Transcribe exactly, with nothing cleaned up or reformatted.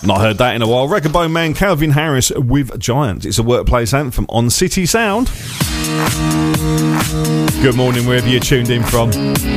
Not heard that in a while. Record Bone Man Calvin Harris with Giant. It's a workplace anthem on City Sound. Good morning, wherever you're tuned in from.